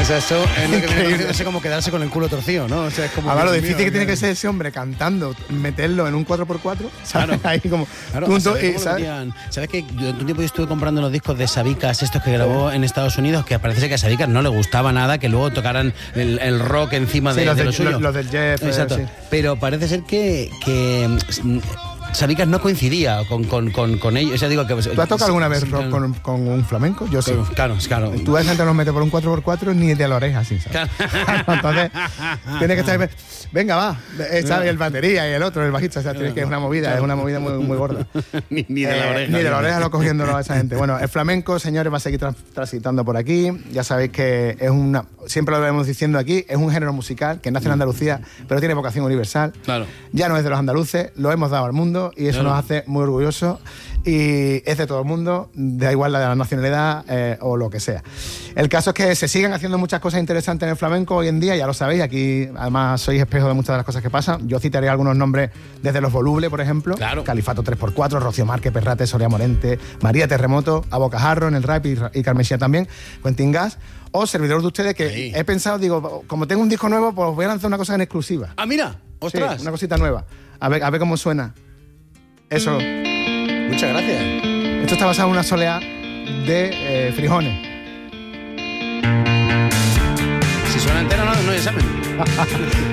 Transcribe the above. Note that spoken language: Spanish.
O sea, eso es lo que es como quedarse con el culo torcido, ¿no? O sea, es como... Ahora, lo difícil que tiene que ser ese hombre cantando, meterlo en un 4x4, ¿sabes? Claro. Ahí como... Claro, punto, ¿sabes que durante un tiempo yo estuve comprando los discos de Sabicas, estos que grabó en Estados Unidos, que parece que a Sabicas no le gustaba nada que luego tocaran el rock encima sí, de lo suyo? Los del Jeff. Exacto. Sí. Pero parece ser que Sabicas no coincidía con ellos. O sea, digo que, ¿Tú has tocado alguna vez rock con un flamenco? Yo sí. Claro. Tú ves gente que nos mete por un 4x4 ni de la oreja, así, ¿sabes? Entonces, tienes que estar... Venga, va. ¿Sabes? El batería y el otro, el bajista. O sea, tienes que es una movida muy gorda. ni de la oreja. Ni de la oreja no cogiéndolo a esa gente. Bueno, el flamenco, señores, va a seguir transitando por aquí. Ya sabéis que es una... Siempre lo vemos diciendo aquí, es un género musical que nace en Andalucía, pero tiene vocación universal. Claro. Ya no es de los andaluces, lo hemos dado al mundo y eso nos hace muy orgullosos. Y es de todo el mundo, da igual la de la nacionalidad o lo que sea. El caso es que se siguen haciendo muchas cosas interesantes en el flamenco hoy en día, ya lo sabéis, aquí además sois espejo de muchas de las cosas que pasan. Yo citaré algunos nombres desde Los Volubles, por ejemplo, claro. Califato 3x4, Rocío Márquez, Perrate, Soria Morente, María Terremoto, A Bocajarro en el rap y Carmesía también, Quentin Gas, o servidores de ustedes que sí. he pensado, digo, como tengo un disco nuevo, pues voy a lanzar una cosa en exclusiva. Ah, mira, ostras. Sí, una cosita nueva. A ver cómo suena. Eso. Muchas gracias. Esto está basado en una soleá de Frijones. Si suena entera, no examen.